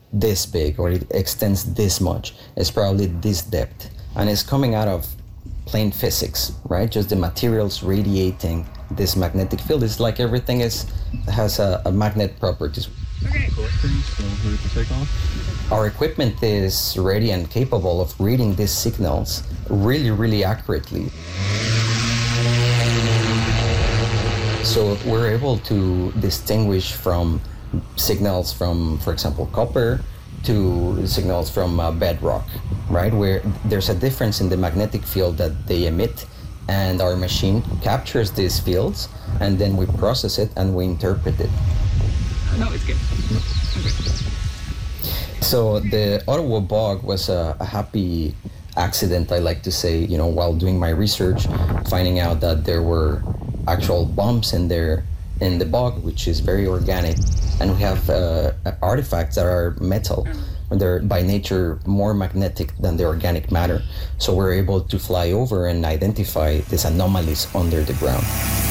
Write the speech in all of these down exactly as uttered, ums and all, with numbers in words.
this big or it extends this much. It's probably this depth. And it's coming out of plain physics, right? Just the materials radiating this magnetic field. It's like everything is has a, a magnet properties. Okay. So ready to take off? Our equipment is ready and capable of reading these signals really, really accurately. So we're able to distinguish from signals from, for example, copper to signals from uh, bedrock, right? Where there's a difference in the magnetic field that they emit, and our machine captures these fields, and then we process it and we interpret it. No, it's good. Okay. So the Ottawa bog was a, a happy accident, I like to say, you know, while doing my research, finding out that there were actual bumps in there in the bog, which is very organic, and we have uh, artifacts that are metal. They're by nature more magnetic than the organic matter. So we're able to fly over and identify these anomalies under the ground.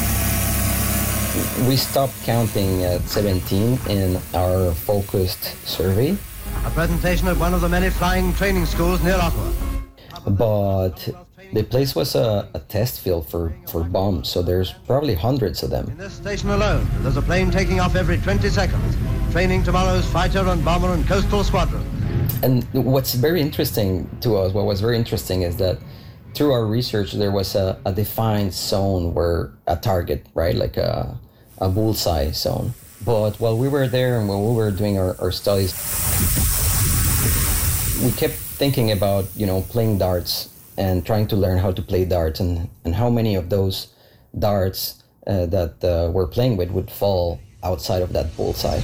We stopped counting at seventeen in our focused survey. A presentation at one of the many flying training schools near Ottawa. But the place was a, a test field for, for bombs, so there's probably hundreds of them. In this station alone, there's a plane taking off every twenty seconds, training tomorrow's fighter and bomber and coastal squadron. And what's very interesting to us, what was very interesting is that through our research, there was a, a defined zone where a target, right, like a, a bullseye zone. But while we were there and while we were doing our, our studies, we kept thinking about, you know, playing darts and trying to learn how to play darts, and, and how many of those darts uh, that uh, we're playing with would fall outside of that bullseye.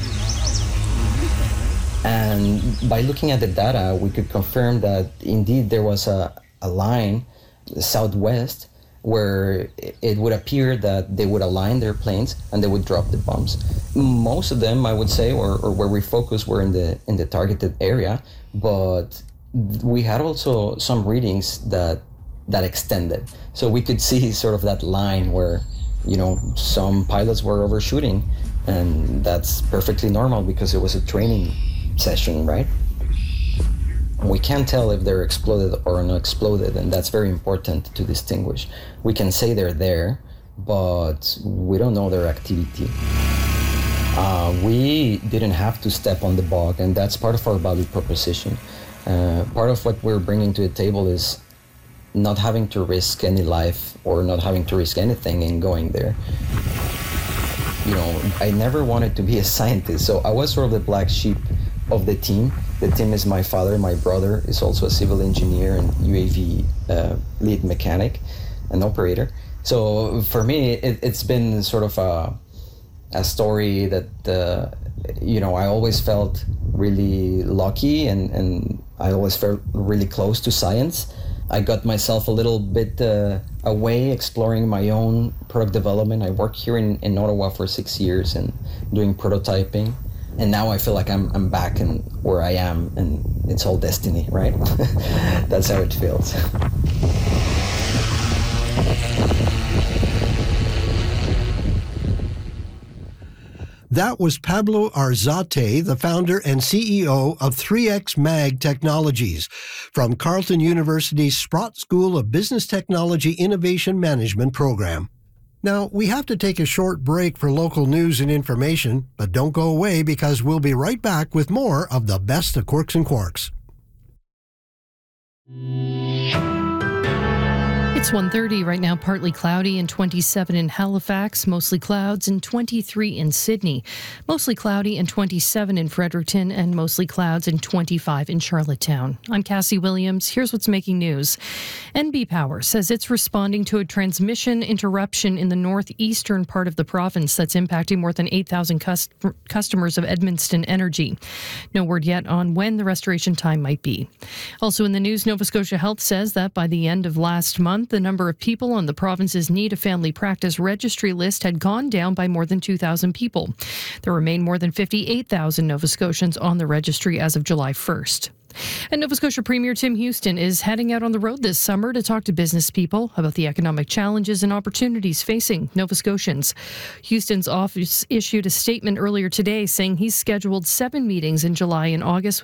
And by looking at the data, we could confirm that indeed there was a, a line southwest where it would appear that they would align their planes and they would drop the bombs. Most of them, I would say, or, or where we focused, were in the in the targeted area, but we had also some readings that that extended. So we could see sort of that line where, you know, some pilots were overshooting, and that's perfectly normal because it was a training session, right? We can't tell if they're exploded or not exploded, and that's very important to distinguish. We can say they're there, but we don't know their activity. Uh, we didn't have to step on the bog, and that's part of our value proposition. Uh, part of what we're bringing to the table is not having to risk any life or not having to risk anything in going there. You know, I never wanted to be a scientist, so I was sort of the black sheep of the team. The team is my father, my brother is also a civil engineer and U A V uh, lead mechanic and operator. So for me, it, it's been sort of a, a story that, uh, you know, I always felt really lucky, and, and I always felt really close to science. I got myself a little bit uh, away exploring my own product development. I worked here in, in Ottawa for six years and doing prototyping. And now I feel like I'm I'm back in where I am, and it's all destiny, right? That's how it feels. That was Pablo Arzate, the founder and C E O of three X Mag Technologies, from Carleton University's Sprott School of Business Technology Innovation Management program. Now, we have to take a short break for local news and information, but don't go away because we'll be right back with more of the best of Quirks and Quarks. It's one thirty right now, partly cloudy and twenty-seven in Halifax, mostly clouds and twenty-three in Sydney, mostly cloudy and twenty-seven in Fredericton, and mostly clouds and twenty-five in Charlottetown. I'm Cassie Williams. Here's what's making news. N B Power says it's responding to a transmission interruption in the northeastern part of the province that's impacting more than eight thousand cust- customers of Edmundston Energy. No word yet on when the restoration time might be. Also in the news, Nova Scotia Health says that by the end of last month, the number of people on the province's Need a Family Practice registry list had gone down by more than two thousand people. There remain more than fifty-eight thousand Nova Scotians on the registry as of July first. And Nova Scotia Premier Tim Houston is heading out on the road this summer to talk to business people about the economic challenges and opportunities facing Nova Scotians. Houston's office issued a statement earlier today saying he's scheduled seven meetings in July and August with